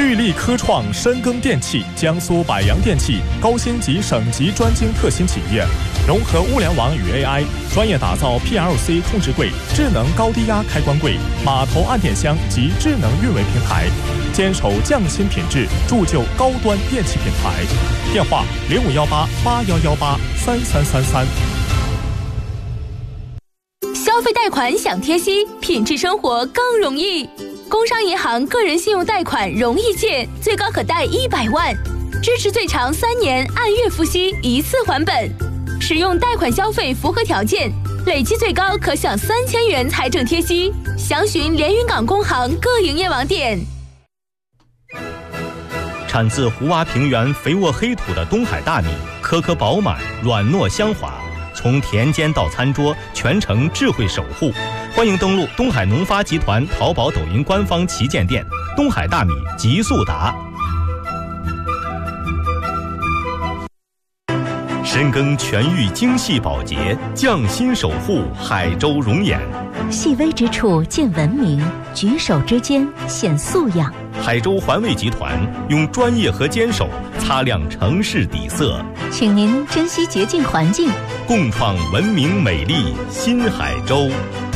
聚力科创深耕电器、江苏百洋电器高星级省级专精特新企业，融合物联网与 AI， 专业打造 PLC 控制柜、智能高低压开关柜、码头按电箱及智能运维平台，坚守匠心品质，铸就高端电器品牌。电话051881183333。 消费贷款享贴息，品质生活更容易。工商银行个人信用贷款容易借，最高可贷100万，支持最长3年，按月付息，一次还本。使用贷款消费符合条件，累计最高可享3000元财政贴息。详询连云港工行各营业网点。 产自胡洼平原肥沃黑土的东海大米，颗颗饱满，软糯香滑，从田间到餐桌，全程智慧守护。欢迎登录东海农发集团淘宝、抖音官方旗舰店“东海大米极速达”。深耕全域精细保洁，匠心守护海州容颜。 细微之处见文明，举手之间显素养。 海州环卫集团用专业和坚守擦亮城市底色， 请您珍惜洁净环境， 共创文明美丽新海州。